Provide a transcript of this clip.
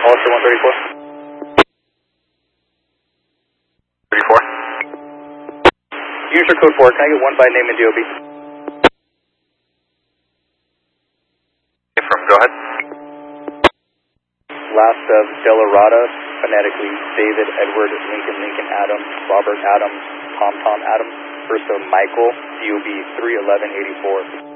Ulster 134. 34. User code 4, can I get one by name and DOB? Affirm, go ahead. Last of Delarada, phonetically David, Edward, Lincoln, Lincoln, Adams, Robert, Adams, Tom, Tom, Adams. First of Michael, DOB 31184.